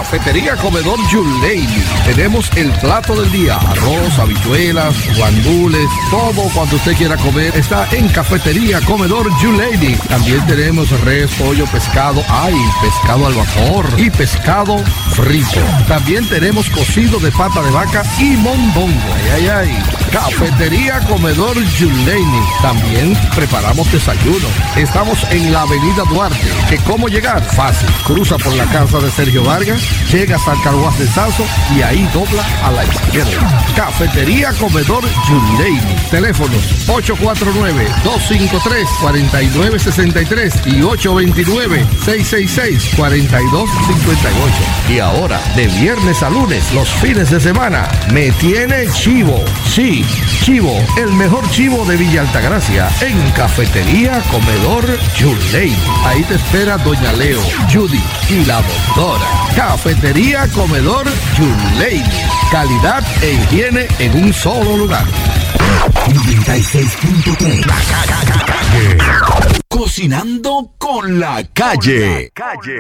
Cafetería Comedor Yuleini. Tenemos el plato del día, arroz, habichuelas, guandules, todo cuanto usted quiera comer está en Cafetería Comedor Yuleini. También tenemos res, pollo, pescado, pescado al vapor y pescado frito. También tenemos cocido de pata de vaca y mondongo. Cafetería Comedor Yuleini. También preparamos desayuno. Estamos en la avenida Duarte. ¿Que cómo llegar? Fácil. Cruza por la casa de Sergio Vargas, llegas al Carguas de Sazo y ahí dobla a la izquierda. Cafetería Comedor Yuleini. Teléfonos 849-253-4963 y 829-666-4258. Y ahora, de viernes a lunes, los fines de semana, me tiene chivo. Sí, chivo, el mejor chivo de Villa Altagracia, en Cafetería Comedor Yuleini. Ahí te espera Doña Leo, Judy y la doctora. Cafetería Comedor Yuleini. Calidad e higiene en un solo lugar. 96.3. Cocinando con la calle.